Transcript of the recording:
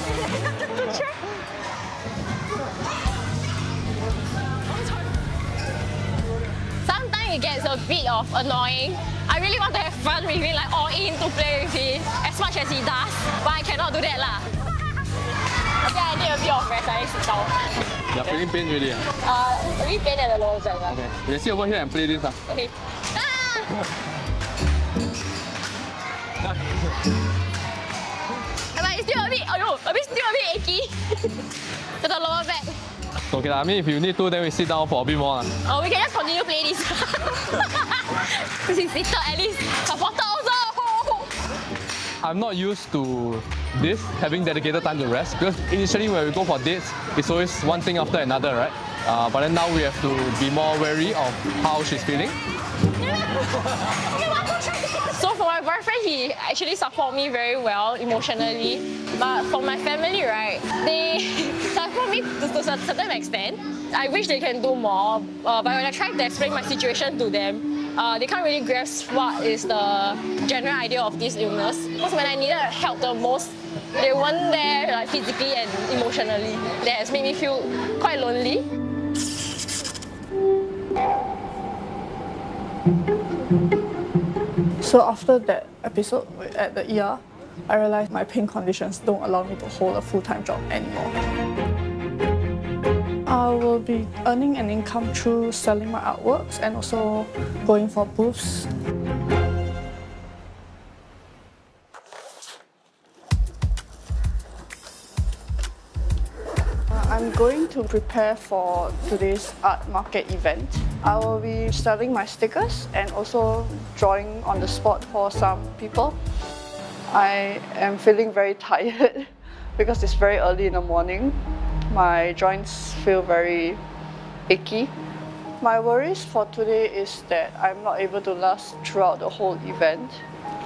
Sometimes it gets a bit of annoying. I really want to have fun with him, like all in to play with him as much as he does, but I cannot do that lah. Okay, I need a bit of rest. I need to sit down. You're feeling pain really? Really pain at the lower back. Okay. You sit over here and play this. Okay. But it's still a bit, still a bit achy. To the lower back. Okay, I mean if you need to, then we sit down for a bit more. Oh, we can just continue play this. Because he's seated at least. Supporter also. I'm not used to this, having dedicated time to rest, because initially when we go for dates, it's always one thing after another, right? But then now we have to be more wary of how she's feeling. So for my boyfriend, he actually support me very well emotionally. But for my family, right, they support me to a certain extent. I wish they can do more, but when I try to explain my situation to them, they can't really grasp what is the general idea of this illness. Because when I needed help the most, they weren't there like, physically and emotionally. That has made me feel quite lonely. So after that episode at the ER, I realized my pain conditions don't allow me to hold a full-time job anymore. I will be earning an income through selling my artworks and also going for booths. I'm going to prepare for today's art market event. I will be selling my stickers and also drawing on the spot for some people. I am feeling very tired because it's very early in the morning. My joints feel very achy. My worries for today is that I'm not able to last throughout the whole event.